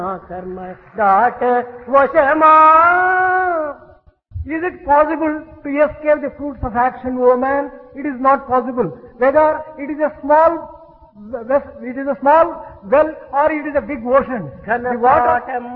karma dot vashama. Is it possible to escape the fruits of action, O man? It is not possible. Whether it is a small well or it is a big ocean. The water